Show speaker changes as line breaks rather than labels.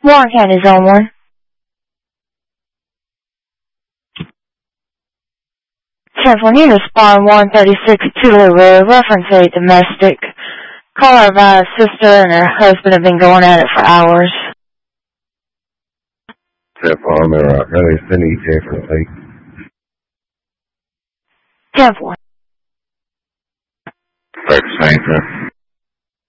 Warren County Zone 1. 10-4, need to respond 136 Tudor Road, reference a domestic. Caller advised sister and her husband have been going at it for hours.
10-4, I'm in Rock County, send EJ for the plate.
10-4.
Back to St.